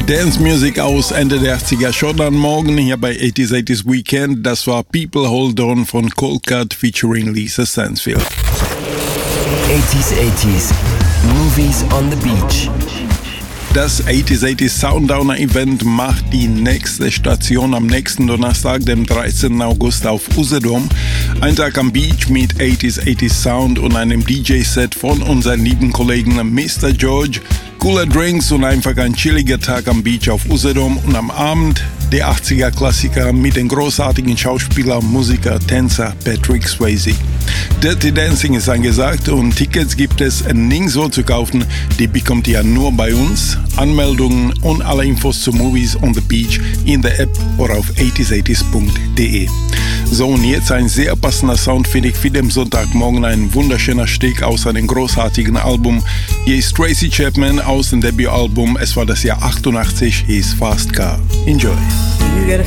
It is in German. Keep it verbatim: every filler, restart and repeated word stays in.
Dance Music aus Ende der achtziger. Schon am Morgen hier bei eighties eighties Weekend. Das war People Hold On von Cold Cut featuring Lisa Stansfield. eighties eighties Movies on the Beach. Das eighties eighties Sundowner Event macht die nächste Station am nächsten Donnerstag, dem dreizehnten August auf Usedom. Ein Tag am Beach mit eighties eighties Sound und einem D J-Set von unseren lieben Kollegen Mister George. Cooler Drinks und einfach ein chilliger Tag am Beach auf Usedom und am Abend der achtziger Klassiker mit dem großartigen Schauspieler, Musiker, Tänzer Patrick Swayze. Dirty Dancing ist angesagt und Tickets gibt es nirgendwo zu kaufen, die bekommt ihr nur bei uns. Anmeldungen und alle Infos zu Movies on the Beach in der App oder auf eighties eighties punkt de. So, und jetzt ein sehr passender Sound, finde ich, für den Sonntagmorgen. Ein wunderschöner Stück aus einem großartigen Album. Hier ist Tracy Chapman aus dem Debütalbum. Es war das Jahr achtundachtzig, hieß Fast Car. Enjoy. You got a